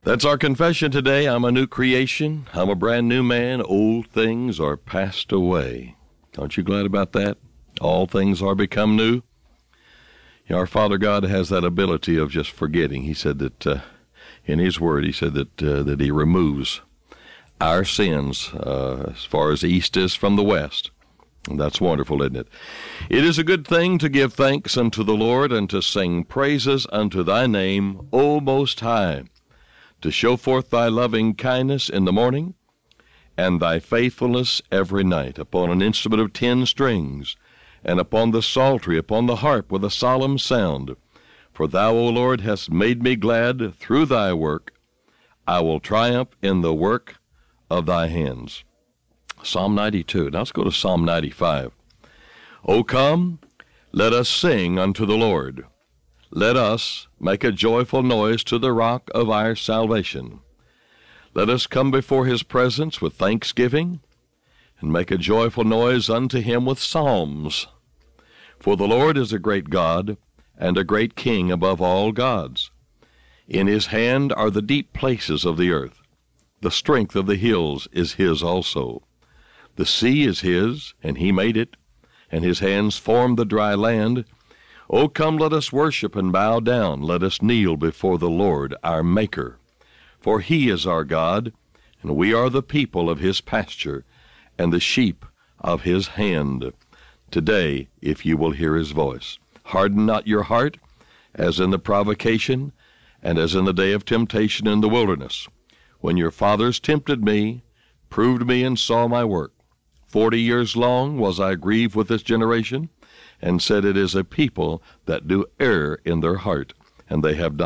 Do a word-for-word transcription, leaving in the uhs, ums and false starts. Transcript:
That's our confession today. I'm a new creation. I'm a brand new man. Old things are passed away. Aren't you glad about that? All things are become new. You know, our Father God has that ability of just forgetting. He said that uh, in His Word, He said that uh, that He removes our sins uh, as far as the east is from the west. And that's wonderful, isn't it? It is a good thing to give thanks unto the Lord and to sing praises unto thy name, O Most High, to show forth thy loving kindness in the morning and thy faithfulness every night upon an instrument of ten strings and upon the psaltery, upon the harp with a solemn sound. For thou, O Lord, hast made me glad through thy work. I will triumph in the work of thy hands. Psalm ninety-two. Now let's go to Psalm ninety-five. O come, let us sing unto the Lord. Let us make a joyful noise to the rock of our salvation. Let us come before his presence with thanksgiving, and make a joyful noise unto him with psalms. For the Lord is a great God, and a great King above all gods. In his hand are the deep places of the earth. The strength of the hills is his also. The sea is his, and he made it, and his hands formed the dry land. O come, let us worship and bow down. Let us kneel before the Lord our Maker. For he is our God, and we are the people of his pasture, and the sheep of his hand. Today, if you will hear his voice, harden not your heart, as in the provocation, and as in the day of temptation in the wilderness, when your fathers tempted me, proved me, and saw my work. Forty years long was I grieved with this generation, and said, it is a people that do err in their heart, and they have not